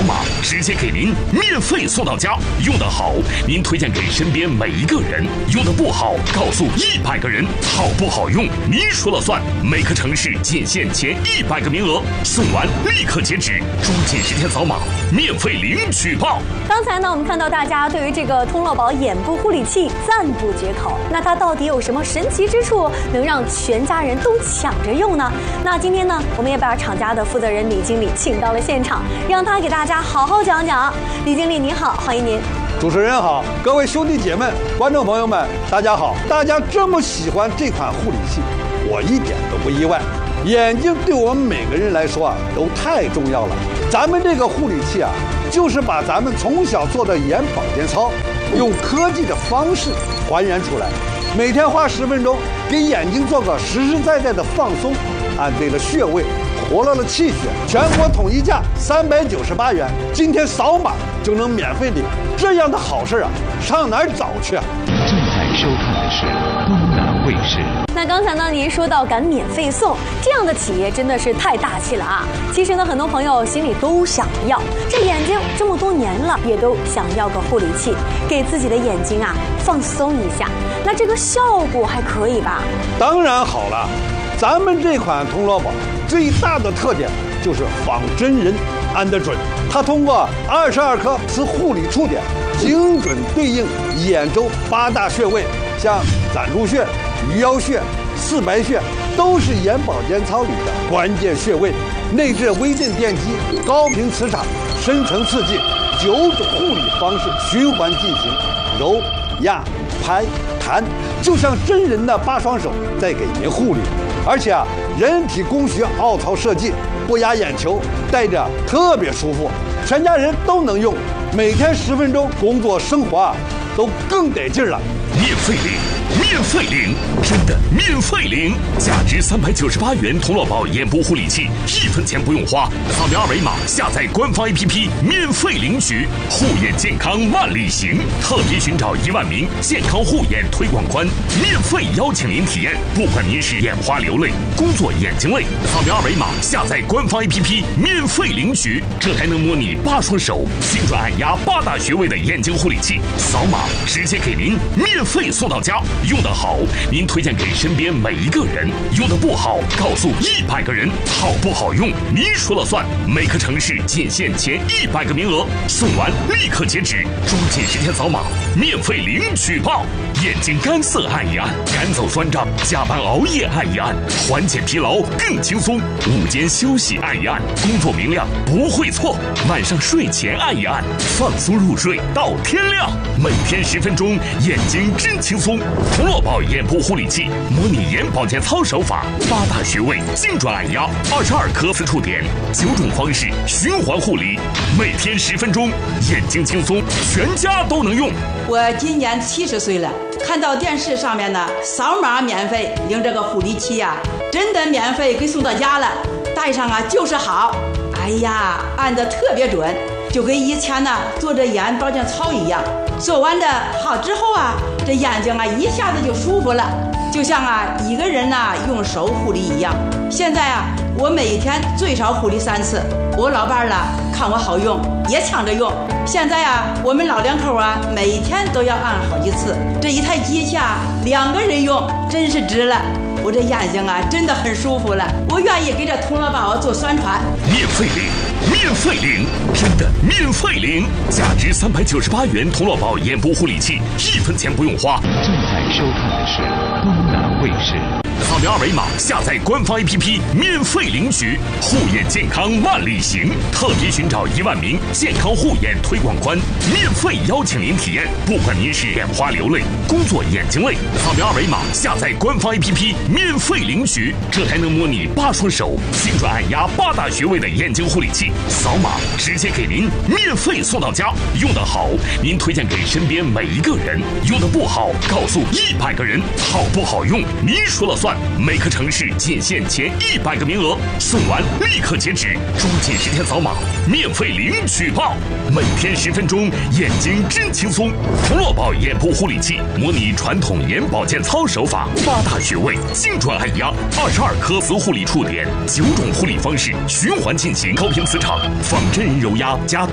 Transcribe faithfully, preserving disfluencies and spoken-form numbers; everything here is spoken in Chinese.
码直接给您免费送到家。用得好，您推荐给身边每一个人；用得不好，告诉一百个人。好不好用，您说了算。每个城市仅限前一百个名额，送完立刻截止，抓紧时间扫码，免费领取报。 刚才呢，我们看到大家对于这个通乐宝眼部护理器赞不绝口。那它到底有什么神奇之处，能让全家人都抢着用呢？那今天呢，我们也把厂家的负责人李经理请到了现场，让他给大家好好讲讲。李经理您好，欢迎您。 主持人好，各位兄弟姐妹、观众朋友们，大家好！大家这么喜欢这款护理器，我一点都不意外。眼睛对我们每个人来说啊，都太重要了。咱们这个护理器啊，就是把咱们从小做的眼保健操，用科技的方式还原出来。每天花十分钟，给眼睛做个实实在在的放松，按对了穴位，活络了气血，全国统一价三百九十八元，今天扫码就能免费领，这样的好事啊，上哪儿找去啊？ 正在收看的是东南卫视。 那刚才呢，您说到敢免费送，这样的企业真的是太大气了啊！其实呢，很多朋友心里都想要，这眼睛这么多年了，也都想要个护理器，给自己的眼睛啊放松一下。那这个效果还可以吧？ 当然好了，咱们这款通乐宝最大的特点就是仿真人安得准，它通过二十二颗磁护理触点，精准对应眼周八大穴位，像攒珠穴、鱼腰穴、四白穴，都是眼保健操里的关键穴位。内置微震电机、高频磁场、深层刺激，九种护理方式循环进行，揉、压、拍、弹，就像真人的八双手在给您护理。而且啊，人体工学凹槽设计，不压眼球，戴着特别舒服，全家人都能用。每天十分钟，工作生活啊都更得劲了。 免费领，免费领，真的免费领！价值三百九十八元通乐宝眼部护理器，一分钱不用花，扫描二维码下载官方 A P P 免费领取。护眼健康万里行，特别寻找一万名健康护眼推广官，免费邀请您体验。不管您是眼花流泪、工作眼睛累，扫描二维码下载官方 A P P 免费领取。这还能模拟八双手，精准按压八大穴位的眼睛护理器，扫码直接给您免费送到家。用得好，您推荐给身边每一个人；用得不好，告诉一百个人。好不好用，您说了算。每个城市仅限前一百个名额，送完立刻截止，抓紧时间扫码，免费领取报。眼睛干涩按一按，赶走酸胀；加班熬夜按一按，缓解疲劳更轻松；午间休息按一按，工作明亮不会错；晚上睡前按一按，放松入睡到天亮。每天十分钟，眼睛真轻松。通乐宝眼部护理器模拟眼保健操手法，八大穴位精准按压，二十二颗磁触点，九种方式循环护理，每天十分钟，眼睛轻松，全家都能用。 我今年七十岁了，看到电视上面呢，扫码免费领这个护理器呀、啊，真的免费给送到家了，戴上啊就是好。哎呀，按得特别准，就跟以前呢做这眼保健操一样。做完的好之后啊，这眼睛啊一下子就舒服了，就像啊一个人呢、啊、用手护理一样。现在啊，我每天最少护理三次。我老伴儿呢看我好用，也抢着用。现在啊，我们老两口啊，每天都要按好几次。这一台机器啊，两个人用真是值了。我这眼睛啊，真的很舒服了。我愿意给这通乐宝做宣传。 免费领，免费领，真的免费领！价值三百九十八元通乐宝眼部护理器，一分钱不用花。 正在收看的是东南卫视。 扫描二维码下载官方 A P P 免费领取。护眼健康万里行，特别寻找一万名健康护眼推广官，免费邀请您体验。不管您是眼花流泪、工作眼睛累，扫描二维码下载官方 A P P 免费领取。这还能模拟八双手，精准按压八大穴位的眼睛护理器，扫码直接给您免费送到家。用得好，您推荐给身边每一个人；用得不好，告诉一百个人。好不好用，您说了算。每个城市仅限前一百个名额，送完立刻截止，抓紧时间扫码，免费领取报。每天十分钟，眼睛真轻松。通乐宝眼部护理器模拟传统眼保健操手法，八大穴位精准按压，二十二颗磁护理触点，九种护理方式循环进行，高频磁场、仿真人揉压加